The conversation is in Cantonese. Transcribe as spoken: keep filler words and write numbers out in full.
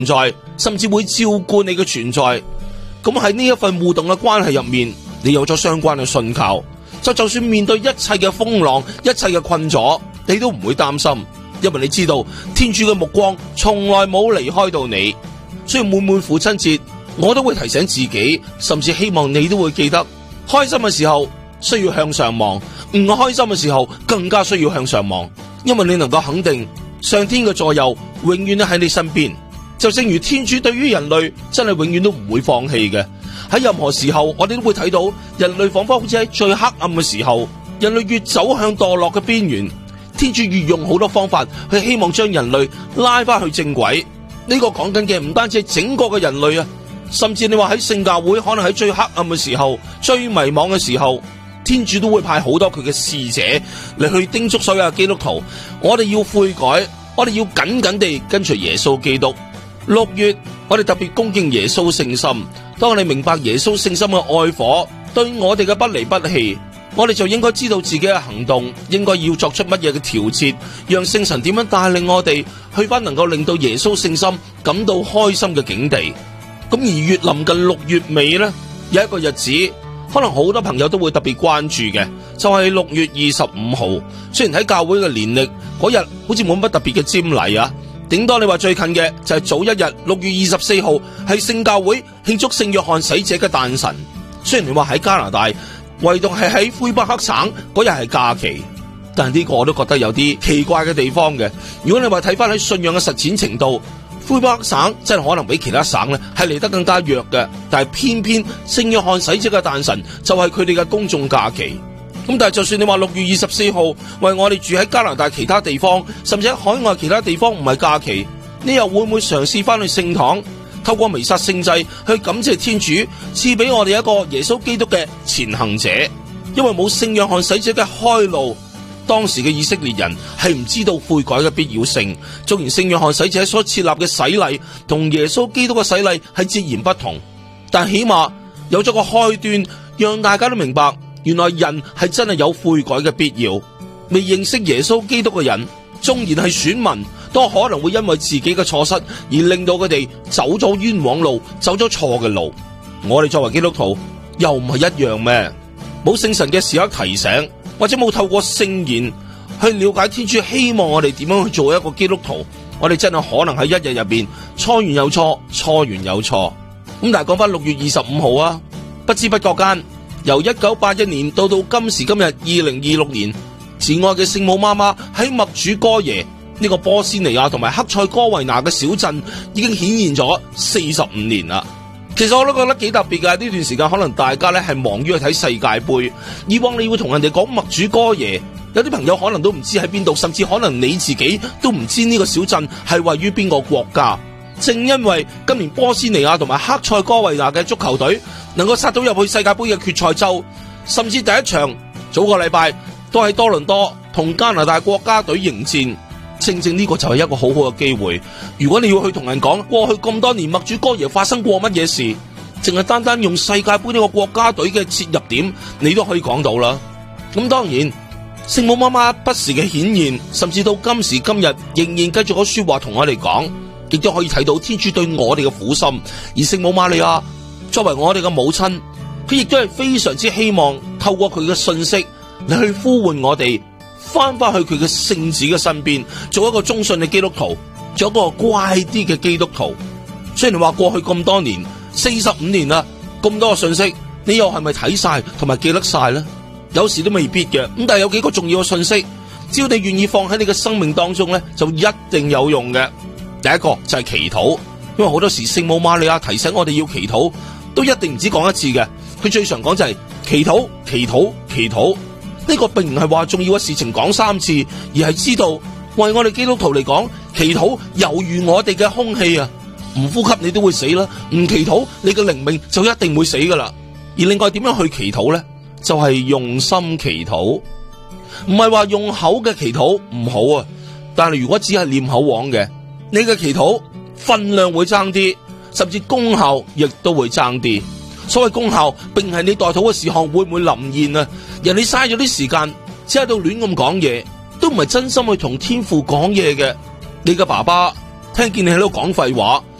在，甚至會照顧你嘅存在。咁喺呢一份互動嘅關係入面，你有咗相關嘅信靠，就就算面對一切嘅風浪、一切嘅困阻，你都唔會擔心，因為你知道天主嘅目光從來冇離開到你。所以每每父親節，我都會提醒自己，甚至希望你都會記得，開心嘅時候需要向上望，唔開心嘅時候更加需要向上望，因為你能夠肯定上天嘅助佑永遠都喺你身邊。就正如天主對於人類真係永遠都唔會放棄嘅，喺任何時候我哋都會睇到人類仿佛好似喺最黑暗嘅時候，人類越走向墮落嘅邊緣，天主越用好多方法去希望將人類拉翻去正軌。呢個講緊嘅唔單止係整個嘅人類啊，甚至你話喺聖教會可能喺最黑暗嘅時候、最迷惘嘅時候，天主都會派好多佢嘅使者嚟去叮囑所有嘅基督徒，我哋要悔改，我哋要緊緊地跟隨耶穌基督。六月我哋特別恭敬耶穌聖心，當我哋明白耶穌聖心嘅愛火對我哋嘅不離不棄，我哋就應該知道自己嘅行動應該要作出乜嘢嘅調節，讓聖神點樣帶領我哋去翻能夠令到耶穌聖心感到開心嘅境地。咁而越臨近六月尾呢，有一個日子可能好多朋友都會特別關注嘅，就係六月二十五號。雖然喺教會嘅年曆嗰日好似冇乜特別嘅瞻禮啊，頂多你話最近嘅就係早一日六月二十四號係聖教會慶祝聖約翰洗者嘅誕辰。雖然你話喺加拿大唯獨係喺魁北克省嗰日係假期，但係呢個我都覺得有啲奇怪嘅地方嘅。如果你話睇翻喺信仰嘅實踐程度，魁北克省真係可能比其他省咧係嚟得更加弱嘅，但係偏偏聖約翰洗者嘅誕辰就係佢哋嘅公眾假期。咁但係就算你話六月二十四號為我哋住喺加拿大其他地方，甚至喺海外其他地方唔係假期，你又會唔會嘗試翻去聖堂，透過彌撒聖祭去感謝天主賜俾我哋一個耶穌基督嘅前行者？因為冇聖約翰洗者嘅開路，當時嘅以色列人係唔知道悔改嘅必要性。縱然聖約翰洗者所設立嘅洗禮同耶穌基督嘅洗禮係截然不同，但起碼有咗個開端，讓大家都明白原來人係真係有悔改嘅必要。未認識耶穌基督嘅人，縱然係選民，都可能會因為自己嘅錯失而令到佢哋走咗冤枉路，走咗錯嘅路。我哋作為基督徒又唔係一樣咩？冇聖神嘅時刻提醒，或者冇透過聖言去了解天主希望我哋點樣去做一個基督徒，我哋真係可能喺一日入邊錯完又錯，錯完又錯。咁但係講翻六月二十五號啊，不知不覺間由一九八一年到到今時今日二零二六年，慈愛嘅聖母媽媽喺默主哥耶呢個波斯尼亞同埋黑塞哥維那嘅小鎮已經顯現咗四十五年啦。其實我都覺得幾特別㗎，呢段時間可能大家咧係忙於去睇世界盃，以往你會同人哋講默主哥耶，有啲朋友可能都唔知喺邊度，甚至可能你自己都唔知呢個小鎮係位於邊個國家。正因為今年波斯尼亞同埋黑塞哥維那嘅足球隊能夠殺到入去世界盃嘅決賽周，甚至第一場早個禮拜都喺多倫多同加拿大國家隊迎戰，正正呢個就係一個好好嘅機會。如果你要去同人講過去咁多年默主哥耶發生過乜嘢事，淨係單單用世界盃呢個國家隊嘅切入點，你都可以講到啦。咁當然聖母媽媽不時嘅顯現，甚至到今時今日仍然繼續有說話同我哋講，亦都可以睇到天主對我哋嘅苦心。而聖母瑪利亞作為我哋嘅母親，佢亦都係非常之希望透過佢嘅信息嚟去呼喚我哋翻翻去佢嘅聖子嘅身邊，做一個忠信嘅基督徒，做一個乖啲嘅基督徒。雖然話過去咁多年，四十五年啦，咁多個信息，你又係咪睇晒同埋記得晒呢？有時都未必嘅。咁但係有幾個重要嘅信息，只要你願意放喺你嘅生命當中呢，就一定有用嘅。第一個就係祈禱，因為好多時聖母瑪利亞提醒我哋要祈禱，都一定唔止講一次嘅。佢最常講就係祈禱、祈禱、祈禱。呢個並唔係話重要嘅事情講三次，而係知道為我哋基督徒嚟講，祈禱猶如我哋嘅空氣啊，唔呼吸你都會死啦，唔祈禱你嘅靈命就一定會死噶啦。而另外點樣去祈禱呢？就係用心祈禱，唔係話用口嘅祈禱唔好啊，但係如果只係念口簧嘅，你嘅祈禱分量會爭啲，甚至功效亦都會爭啲。所謂功效並唔係你代禱嘅事項會唔會臨現啊，人你嘥咗啲時間只喺度亂咁講嘢，都唔係真心去同天父講嘢嘅。你嘅爸爸聽見你喺度講廢話，